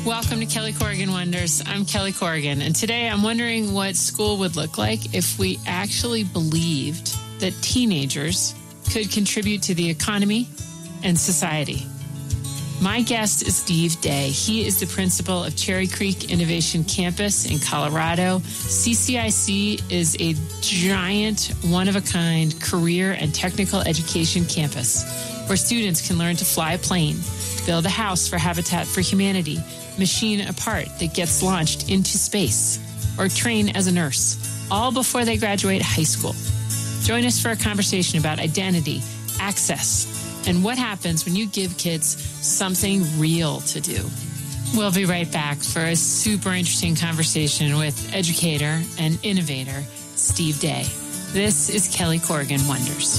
Welcome to Kelly Corrigan Wonders. I'm Kelly Corrigan, and today I'm wondering what school would look like if we actually believed that teenagers could contribute to the economy and society. My guest is Steve Day. He is the principal of Cherry Creek Innovation Campus in Colorado. CCIC is a giant, one-of-a-kind career and technical education campus where students can learn to fly a plane, build a house for Habitat for Humanity, machine a part that gets launched into space, or train as a nurse, all before they graduate high school. Join us for a conversation about identity, access, and what happens when you give kids something real to do. We'll be right back for a super interesting conversation with educator and innovator Steve Day. This is Kelly Corrigan Wonders.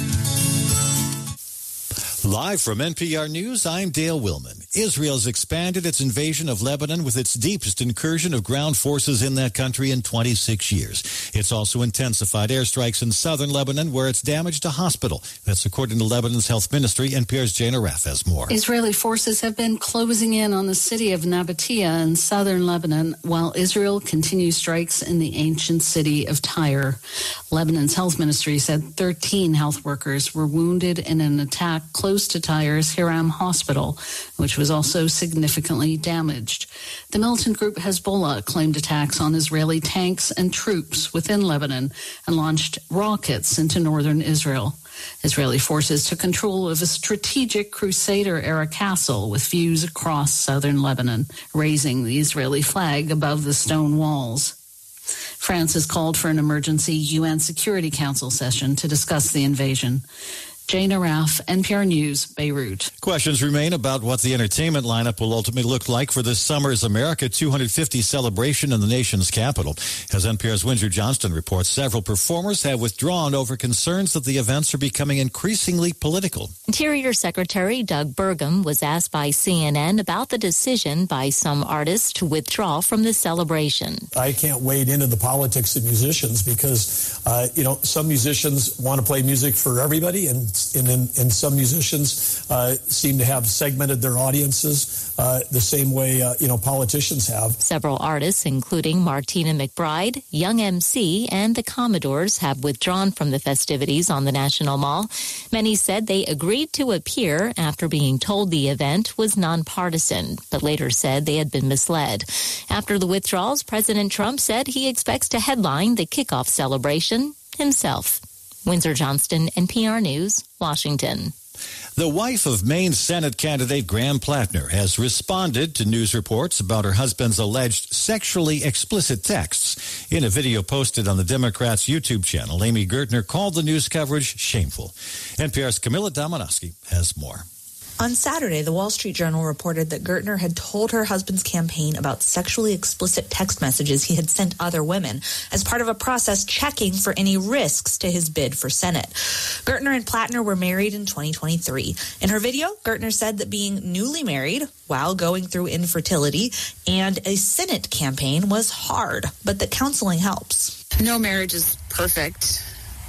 Live from NPR News, I'm Dale Willman. Israel's expanded its invasion of Lebanon with its deepest incursion of ground forces in that country in 26 years. It's also intensified airstrikes in southern Lebanon, where it's damaged a hospital. That's according to Lebanon's health ministry. NPR's Jane Araf has more. Israeli forces have been closing in on the city of Nabatea in southern Lebanon, while Israel continues strikes in the ancient city of Tyre. Lebanon's health ministry said 13 health workers were wounded in an attack close to Tyre's Hiram Hospital, which was also significantly damaged. The militant group Hezbollah claimed attacks on Israeli tanks and troops within Lebanon and launched rockets into northern Israel. Israeli forces took control of a strategic Crusader-era castle with views across southern Lebanon, raising the Israeli flag above the stone walls. France has called for an emergency UN Security Council session to discuss the invasion. Jane Araf, NPR News, Beirut. Questions remain about what the entertainment lineup will ultimately look like for this summer's America 250 celebration in the nation's capital. As NPR's Windsor Johnston reports, several performers have withdrawn over concerns that the events are becoming increasingly political. Interior Secretary Doug Burgum was asked by CNN about the decision by some artists to withdraw from the celebration. I can't wade into the politics of musicians because, some musicians want to play music for everybody, and some musicians seem to have segmented their audiences the same way, politicians have. Several artists, including Martina McBride, Young MC, and the Commodores, have withdrawn from the festivities on the National Mall. Many said they agreed to appear after being told the event was nonpartisan, but later said they had been misled. After the withdrawals, President Trump said he expects to headline the kickoff celebration himself. Windsor Johnston, NPR News, Washington. The wife of Maine Senate candidate Graham Plattner has responded to news reports about her husband's alleged sexually explicit texts. In a video posted on the Democrats' YouTube channel, Amy Gertner called the news coverage shameful. NPR's Camilla Domonoski has more. On Saturday, the Wall Street Journal reported that Gertner had told her husband's campaign about sexually explicit text messages he had sent other women as part of a process checking for any risks to his bid for Senate. Gertner and Plattner were married in 2023. In her video, Gertner said that being newly married while going through infertility and a Senate campaign was hard, but that counseling helps. No marriage is perfect,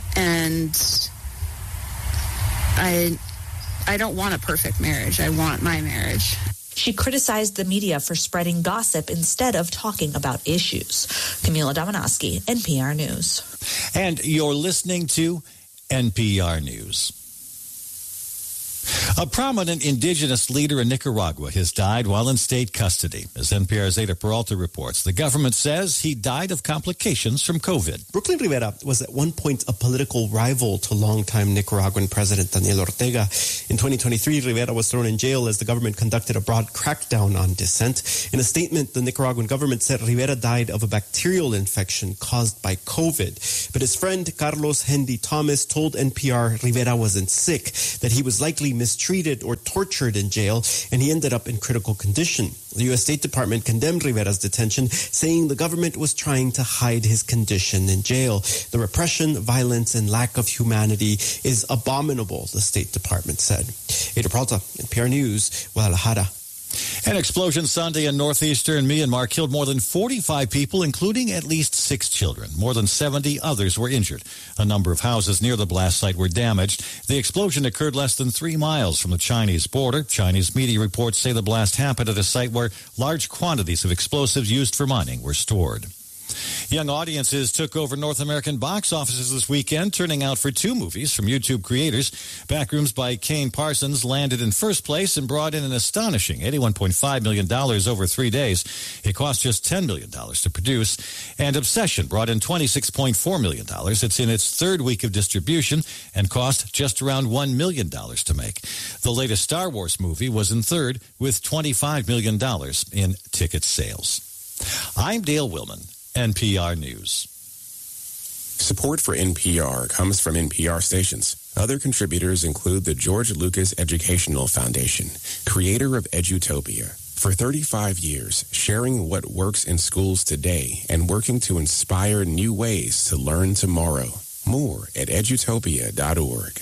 and I don't want a perfect marriage. I want my marriage. She criticized the media for spreading gossip instead of talking about issues. Camila Domonoski, NPR News. And you're listening to NPR News. A prominent indigenous leader in Nicaragua has died while in state custody. As NPR's Ada Peralta reports, the government says he died of complications from COVID. Brooklyn Rivera was at one point a political rival to longtime Nicaraguan President Daniel Ortega. In 2023, Rivera was thrown in jail as the government conducted a broad crackdown on dissent. In a statement, the Nicaraguan government said Rivera died of a bacterial infection caused by COVID. But his friend Carlos Hendy Thomas told NPR Rivera wasn't sick, that he was likely mistreated or tortured in jail, and he ended up in critical condition. The U.S. State Department condemned Rivera's detention, saying the government was trying to hide his condition in jail. The repression, violence, and lack of humanity is abominable, the State Department said. Ada Peralta, NPR News, Guadalajara. An explosion Sunday in northeastern Myanmar killed more than 45 people, including at least 6 children. More than 70 others were injured. A number of houses near the blast site were damaged. The explosion occurred less than 3 miles from the Chinese border. Chinese media reports say the blast happened at a site where large quantities of explosives used for mining were stored. Young audiences took over North American box offices this weekend, turning out for 2 movies from YouTube creators. Backrooms by Kane Parsons landed in first place and brought in an astonishing $81.5 million over 3 days. It cost just $10 million to produce. And Obsession brought in $26.4 million. It's in its 3rd week of distribution and cost just around $1 million to make. The latest Star Wars movie was in 3rd with $25 million in ticket sales. I'm Dale Willman, NPR News. Support for NPR comes from NPR stations. Other contributors include the George Lucas Educational Foundation, creator of Edutopia. For 35 years, sharing what works in schools today and working to inspire new ways to learn tomorrow. More at edutopia.org.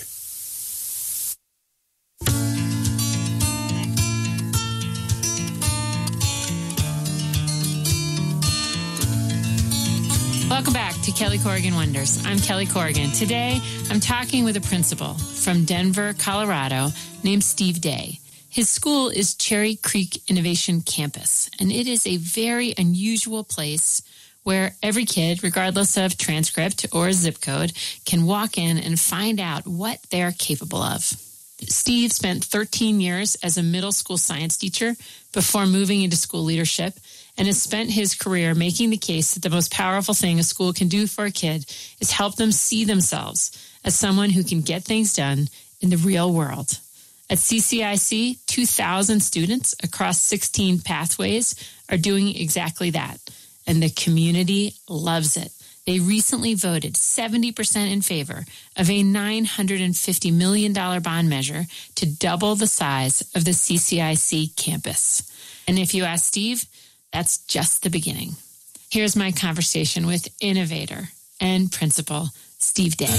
Welcome back to Kelly Corrigan Wonders. I'm Kelly Corrigan. Today, I'm talking with a principal from Denver, Colorado, named Steve Day. His school is Cherry Creek Innovation Campus, and it is a very unusual place where every kid, regardless of transcript or zip code, can walk in and find out what they're capable of. Steve spent 13 years as a middle school science teacher before moving into school leadership, and has spent his career making the case that the most powerful thing a school can do for a kid is help them see themselves as someone who can get things done in the real world. At CCIC, 2,000 students across 16 pathways are doing exactly that, and the community loves it. They recently voted 70% in favor of a $950 million bond measure to double the size of the CCIC campus. And if you ask Steve, that's just the beginning. Here's my conversation with innovator and principal Steve Day.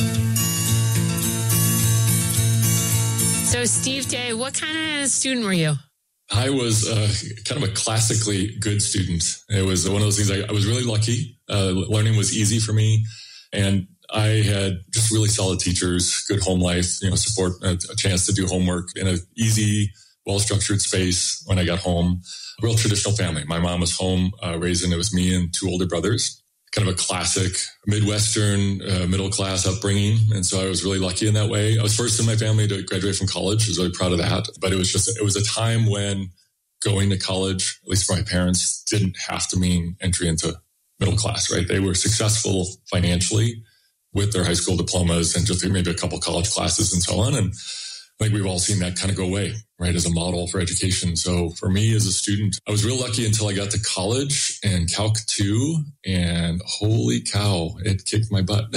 So, Steve Day, what kind of student were you? I was kind of a classically good student. It was one of those things I was really lucky. Learning was easy for me. And I had just really solid teachers, good home life, support, a chance to do homework in an easy, well-structured space when I got home. Real traditional family. My mom was home raising. It was me and 2 older brothers. Kind of a classic Midwestern middle-class upbringing. And so I was really lucky in that way. I was first in my family to graduate from college. I was really proud of that. But it was a time when going to college, at least for my parents, didn't have to mean entry into middle class, right? They were successful financially with their high school diplomas and just maybe a couple college classes and so on. And I think we've all seen that kind of go away, right, as a model for education. So for me as a student, I was real lucky until I got to college and Calc 2, and holy cow, it kicked my butt.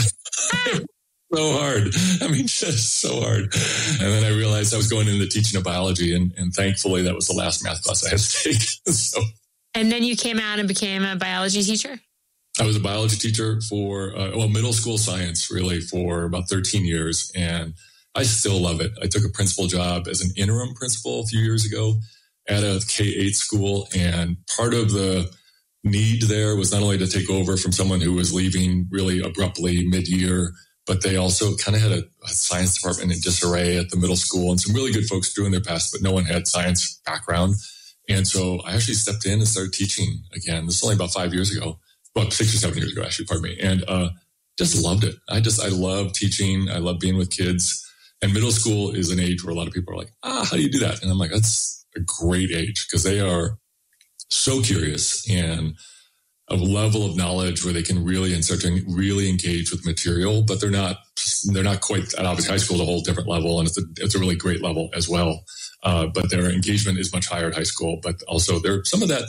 So hard. I mean, just so hard. And then I realized I was going into teaching of biology, and thankfully that was the last math class I had to take. So. And then you came out and became a biology teacher? I was a biology teacher for, middle school science, really, for about 13 years, and I still love it. I took a principal job as an interim principal a few years ago at a K-8 school. And part of the need there was not only to take over from someone who was leaving really abruptly mid-year, but they also kind of had a science department in disarray at the middle school and some really good folks doing their best, but no one had science background. And so I actually stepped in and started teaching again. This is only about 5 years ago, about 6 or 7 years ago, actually, pardon me. And just loved it. I love teaching. I love being with kids. And middle school is an age where a lot of people are like, how do you do that? And I'm like, that's a great age because they are so curious and a level of knowledge where they can really and start to really engage with material, but they're not quite at obviously high school is a whole different level. And it's a really great level as well. But their engagement is much higher at high school, but also some of that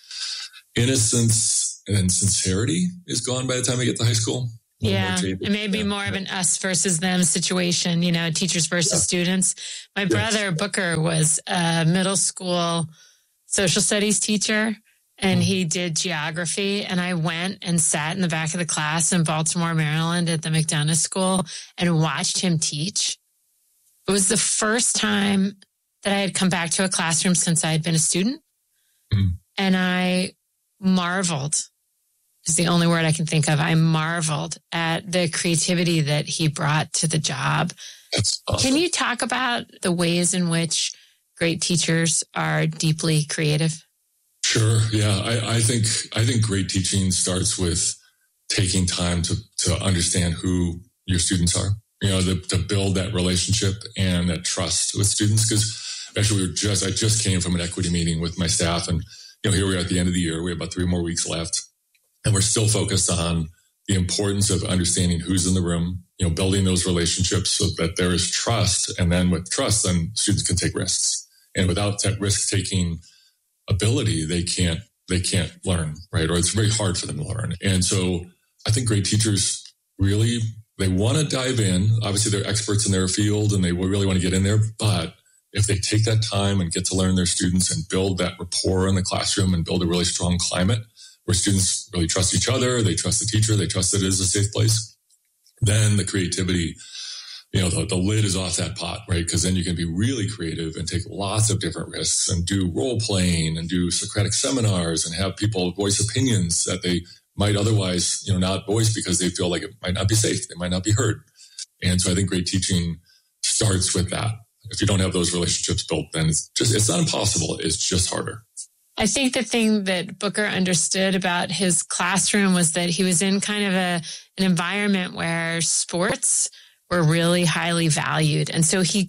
innocence and sincerity is gone by the time they get to high school. Yeah, it may be more of an us versus them situation, teachers versus students. My brother Booker was a middle school social studies teacher, and he did geography. And I went and sat in the back of the class in Baltimore, Maryland at the McDonough School and watched him teach. It was the first time that I had come back to a classroom since I had been a student. And I marveled, is the only word I can think of. I marveled at the creativity that he brought to the job. That's awesome. Can you talk about the ways in which great teachers are deeply creative? Sure. Yeah. I think great teaching starts with taking time to understand who your students are, to build that relationship and that trust with students. Because actually I just came from an equity meeting with my staff, and, here we are at the end of the year. We have about 3 more weeks left, and we're still focused on the importance of understanding who's in the room, building those relationships so that there is trust. And then with trust, then students can take risks. And without that risk-taking ability, they can't learn, right? Or it's very hard for them to learn. And so I think great teachers really, they want to dive in. Obviously, they're experts in their field and they really want to get in there. But if they take that time and get to learn their students and build that rapport in the classroom and build a really strong climate where students really trust each other, they trust the teacher, they trust that it is a safe place, then the creativity, the lid is off that pot, right? Because then you can be really creative and take lots of different risks and do role playing and do Socratic seminars and have people voice opinions that they might otherwise, not voice because they feel like it might not be safe. They might not be heard. And so I think great teaching starts with that. If you don't have those relationships built, then it's not impossible. It's just harder. I think the thing that Booker understood about his classroom was that he was in kind of an environment where sports were really highly valued. And so he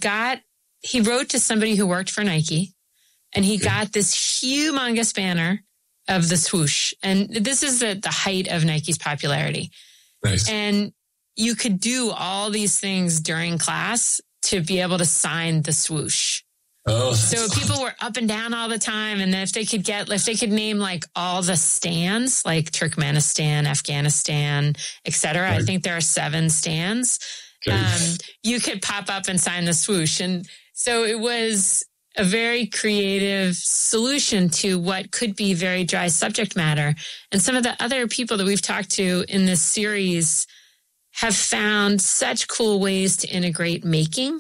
wrote to somebody who worked for Nike, and he got this humongous banner of the swoosh. And this is the height of Nike's popularity. Nice. And you could do all these things during class to be able to sign the swoosh. Oh, so people were up and down all the time. And then if they could name like all the stands, like Turkmenistan, Afghanistan, et cetera, right. I think there are 7 stands. Okay. You could pop up and sign the swoosh. And so it was a very creative solution to what could be very dry subject matter. And some of the other people that we've talked to in this series have found such cool ways to integrate making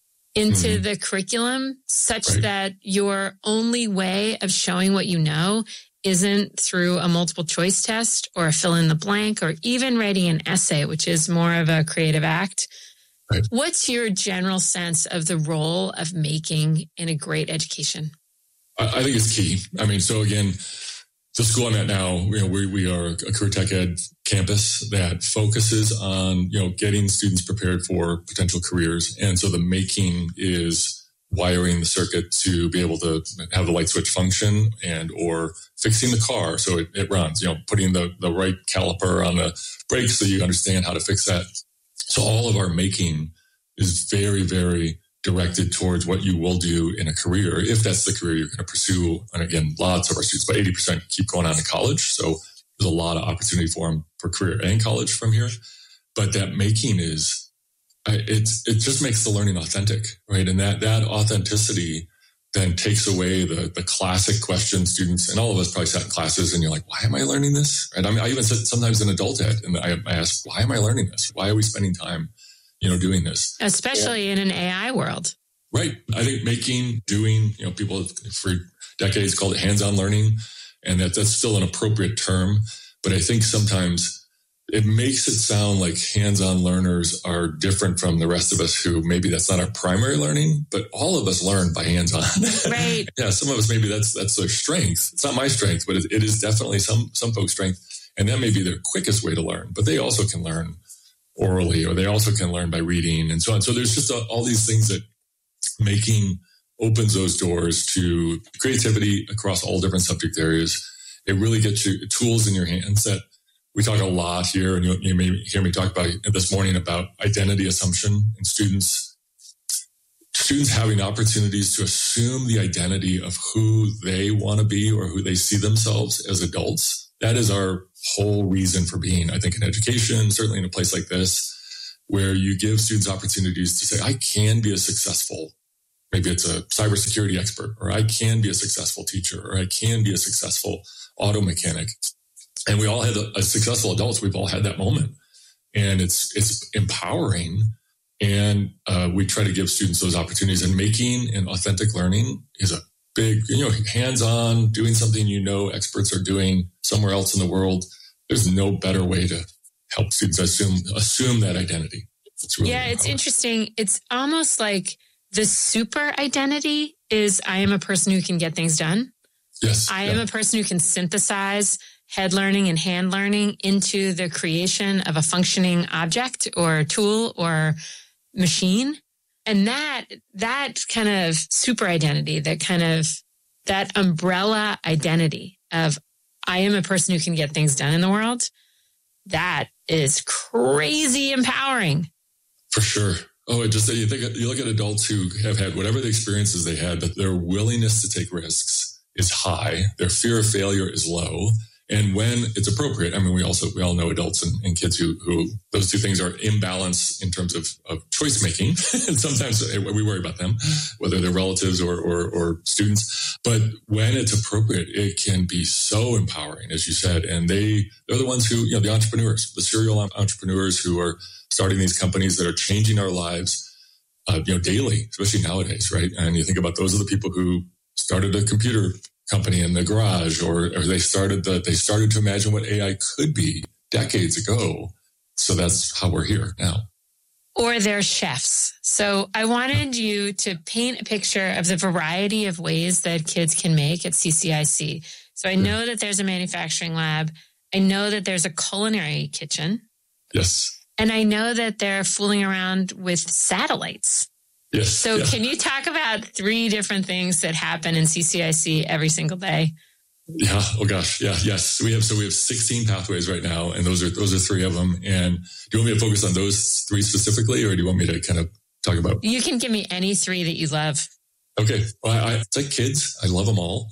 into the curriculum such that your only way of showing what you know isn't through a multiple choice test or a fill in the blank or even writing an essay, which is more of a creative act. Right. What's your general sense of the role of making in a great education? I think it's key. I mean, so again, the school I'm at now, we are a career tech ed campus that focuses on, getting students prepared for potential careers. And so the making is wiring the circuit to be able to have the light switch function or fixing the car so it runs, putting the right caliper on the brakes so you understand how to fix that. So all of our making is very, very directed towards what you will do in a career, if that's the career you're going to pursue. And again, lots of our students, about 80% keep going on to college. So there's a lot of opportunity for them for career and college from here. But that making it just makes the learning authentic, right? And that authenticity then takes away the classic questions students, and all of us probably sat in classes and you're like, why am I learning this? Right? I mean, I even said sometimes in adult ed, and I ask, why am I learning this? Why are we spending time doing this? Especially in an AI world. Right. I think doing, people for decades called it hands-on learning, and that's still an appropriate term. But I think sometimes it makes it sound like hands-on learners are different from the rest of us who maybe that's not our primary learning, but all of us learn by hands-on. Right. Yeah. Some of us, maybe that's their strength. It's not my strength, but it is definitely some folks' strength. And that may be their quickest way to learn, but they also can learn orally, or they also can learn by reading and so on. So there's just all these things that making opens those doors to creativity across all different subject areas. It really gets you tools in your hands that we talk a lot here, and you may hear me talk about it this morning about identity assumption and students having opportunities to assume the identity of who they want to be or who they see themselves as adults. That is our whole reason for being, I think, in education, certainly in a place like this, where you give students opportunities to say, I can be a successful, maybe it's a cybersecurity expert, or I can be a successful teacher, or I can be a successful auto mechanic. And we all had as successful adults, we've all had that moment. And it's empowering. And we try to give students those opportunities. And making and authentic learning is a big, hands-on, doing something experts are doing somewhere else in the world. There's no better way to help students assume that identity. It's really it's interesting. It's almost like the super identity is I am a person who can get things done. Yes. I am a person who can synthesize head learning and hand learning into the creation of a functioning object or tool or machine. And that kind of super identity, that umbrella identity of I am a person who can get things done in the world, that is crazy empowering. For sure. Oh, you look at adults who have had whatever the experiences they had, but their willingness to take risks is high. Their fear of failure is low. And when it's appropriate, I mean, we all know adults and kids who those two things are imbalanced in terms of choice making. And sometimes we worry about them, whether they're relatives or students. But when it's appropriate, it can be so empowering, as you said. And they're the ones who, the entrepreneurs, the serial entrepreneurs who are starting these companies that are changing our lives, daily, especially nowadays, right? And you think about those are the people who started a computer company in the garage, or they started to imagine what AI could be decades ago. So that's how we're here now. Or they're chefs. So I wanted you to paint a picture of the variety of ways that kids can make at CCIC. So I know that there's a manufacturing lab. I know that there's a culinary kitchen. Yes. And I know that they're fooling around with satellites. Yes. So can you talk about 3 different things that happen in CCIC every single day? Yeah. Oh gosh. Yeah. Yes. We have 16 pathways right now, and those are 3 of them. And do you want me to focus on those 3 specifically, or do you want me to kind of talk about? You can give me any 3 that you love. Okay. Well, it's like kids. I love them all.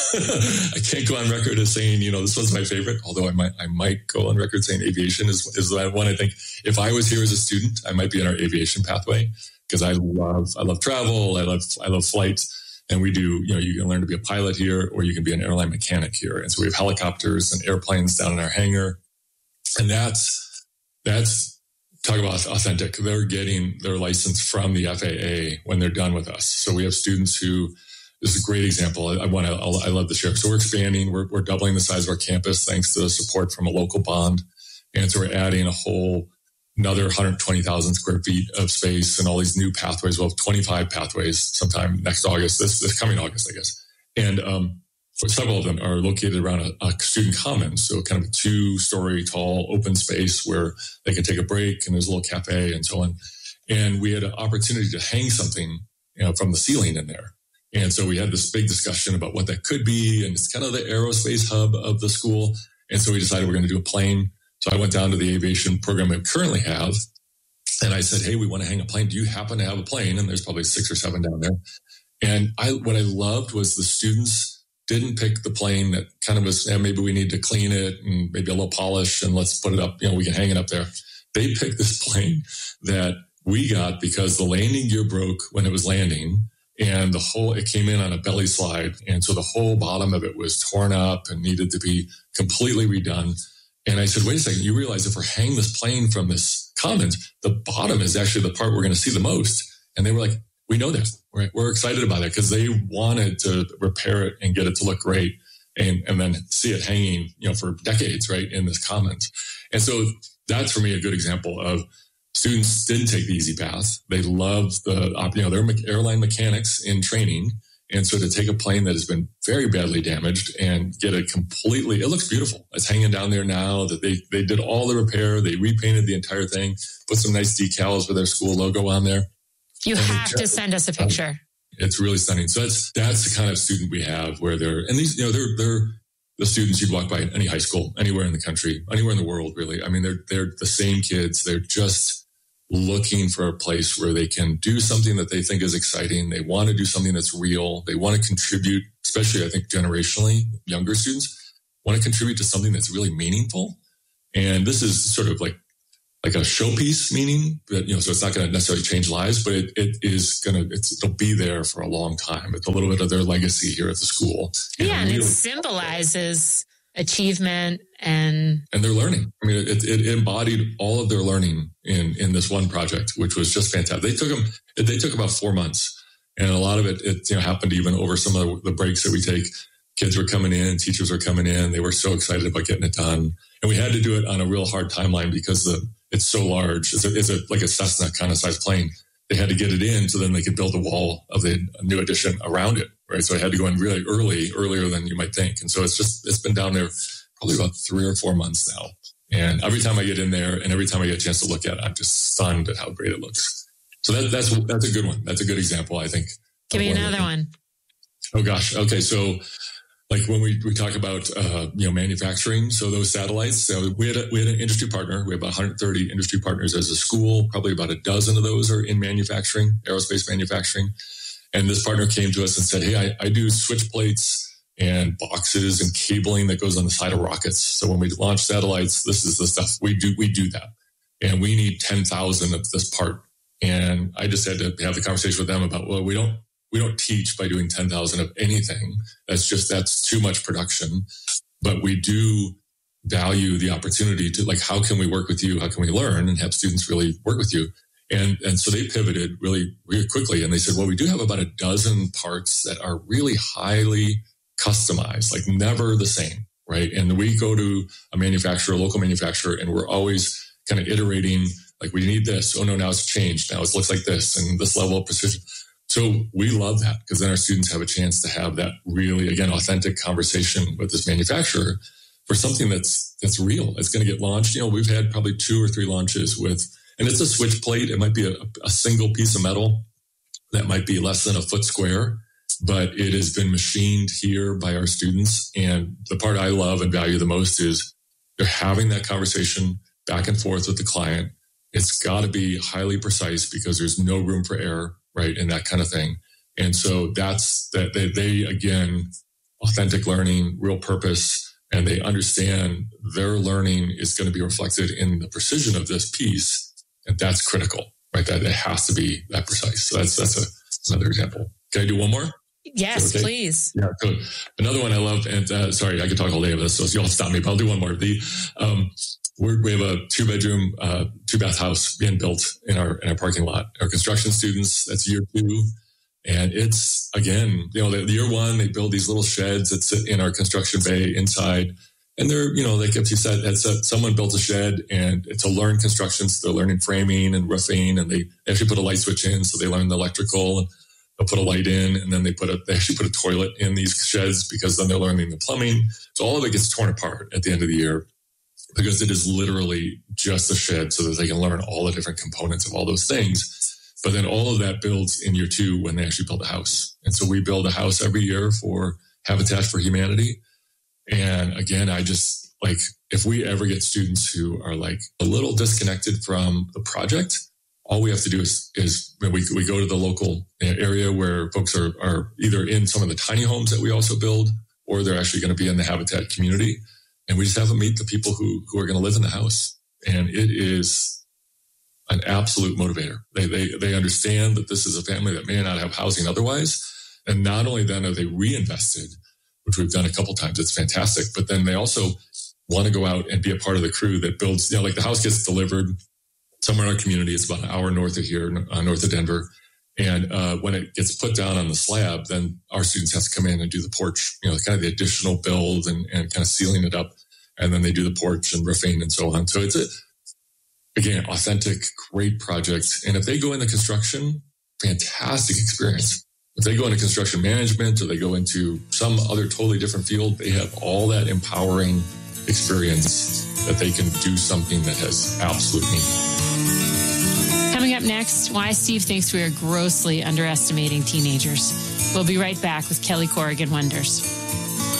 I can't go on record as saying, this one's my favorite, although I might go on record saying aviation is that one. I think if I was here as a student, I might be in our aviation pathway, because I love travel. I love flights. And we do, you can learn to be a pilot here, or you can be an airline mechanic here. And so we have helicopters and airplanes down in our hangar. And that's talk about authentic. They're getting their license from the FAA when they're done with us. So we have students who, this is a great example. I love to share. So we're expanding. We're doubling the size of our campus thanks to the support from a local bond. And so we're adding another 120,000 square feet of space and all these new pathways. We'll have 25 pathways sometime next August, this coming August, I guess. And several of them are located around a student commons, so kind of a 2-story tall open space where they can take a break, and there's a little cafe and so on. And we had an opportunity to hang something from the ceiling in there. And so we had this big discussion about what that could be, and it's kind of the aerospace hub of the school. And so we decided we're going to do a plane. So I went down to the aviation program we currently have, and I said, hey, we want to hang a plane. Do you happen to have a plane? And there's probably 6 or 7 down there. And what I loved was the students didn't pick the plane that kind of was, maybe we need to clean it and maybe a little polish and let's put it up, we can hang it up there. They picked this plane that we got because the landing gear broke when it was landing, and it came in on a belly slide. And so the whole bottom of it was torn up and needed to be completely redone. And I said, wait a second, you realize if we're hanging this plane from this commons, the bottom is actually the part we're going to see the most. And they were like, we know this. We're excited about it, because they wanted to repair it and get it to look great, and then see it hanging, for decades, right, in this commons. And so that's, for me, a good example of students didn't take the easy path. They loved they're airline mechanics in training. And so to take a plane that has been very badly damaged and get it it looks beautiful. It's hanging down there now. That they did all the repair. They repainted the entire thing, put some nice decals with their school logo on there. You have to send us a picture. It's really stunning. So that's the kind of student we have, where they're the students you'd walk by in any high school, anywhere in the country, anywhere in the world, really. I mean, they're the same kids. They're just looking for a place where they can do something that they think is exciting. They want to do something that's real. They want to contribute, especially, I think, generationally, younger students want to contribute to something that's really meaningful. And this is sort of like a showpiece, meaning that, so it's not going to necessarily change lives, but it'll be there for a long time. It's a little bit of their legacy here at the school. And it symbolizes achievement and they're learning. I mean, it embodied all of their learning in this one project, which was just fantastic. They took about 4 months, and a lot of it happened even over some of the breaks that we take. Kids were coming in, teachers were coming in. They were so excited about getting it done, and we had to do it on a real hard timeline because it's so large. It's like a Cessna kind of size plane. They had to get it in so then they could build a wall of the new addition around it, right? So I had to go in really earlier than you might think. And so it's been down there probably about 3 or 4 months now. And every time I get in there and every time I get a chance to look at it, I'm just stunned at how great it looks. So that's a good one. That's a good example, I think. Give me another one. Oh gosh. Okay. So like when we talk about, manufacturing, so those satellites, so we had an industry partner. We have 130 industry partners as a school. Probably about a dozen of those are in manufacturing, aerospace manufacturing. And this partner came to us and said, hey, I do switch plates and boxes and cabling that goes on the side of rockets. So when we launch satellites, this is the stuff we do that. And we need 10,000 of this part. And I just had to have the conversation with them about, well, we don't teach by doing 10,000 of anything. That's too much production. But we do value the opportunity to, like, how can we work with you? How can we learn and have students really work with you? And so they pivoted really, really quickly. And they said, well, we do have about a dozen parts that are really highly customized, like never the same, right? And we go to a local manufacturer, and we're always kind of iterating, like, we need this. Oh no, now it's changed. Now it looks like this and this level of precision. So we love that because then our students have a chance to have that really, again, authentic conversation with this manufacturer for something that's real. It's going to get launched. We've had probably 2 or 3 launches and it's a switch plate. It might be a single piece of metal that might be less than a foot square, but it has been machined here by our students. And the part I love and value the most is they're having that conversation back and forth with the client. It's got to be highly precise because there's no room for error, right? And that kind of thing. And so that's that they again, authentic learning, real purpose, and they understand their learning is going to be reflected in the precision of this piece. And that's critical, right? That it has to be that precise. So that's another example. Can I do one more? Yes, okay? Please. Yeah, good. Another one I love, and sorry, I could talk all day about this, so you'll stop me, but I'll do one more. We have a 2-bedroom, 2-bath house being built in our parking lot. Our construction students, that's year 2. And it's, again, the year 1, they build these little sheds that sit in our construction bay inside. And they're, like if you said, someone built a shed and it's a learn construction, so they're learning framing and roofing, and they actually put a light switch in, so they learn the electrical, and they'll put a light in, and then they actually put a toilet in these sheds because then they're learning the plumbing. So all of it gets torn apart at the end of the year because it is literally just a shed so that they can learn all the different components of all those things. But then all of that builds in year 2 when they actually build a house. And so we build a house every year for Habitat for Humanity. And again, I just like, if we ever get students who are like a little disconnected from the project, all we have to do is we go to the local area where folks are either in some of the tiny homes that we also build, or they're actually going to be in the Habitat community. And we just have them meet the people who are going to live in the house. And it is an absolute motivator. They understand that this is a family that may not have housing otherwise. And not only then are they reinvested, which we've done a couple times, it's fantastic, but then they also want to go out and be a part of the crew that builds, like the house gets delivered somewhere in our community. It's about an hour north of here, north of Denver. And when it gets put down on the slab, then our students have to come in and do the porch, kind of the additional build and kind of sealing it up. And then they do the porch and roofing and so on. So it's again, authentic, great project. And if they go into construction, fantastic experience. If they go into construction management or they go into some other totally different field, they have all that empowering experience that they can do something that has absolute meaning. Coming up next, why Steve thinks we are grossly underestimating teenagers. We'll be right back with Kelly Corrigan Wonders.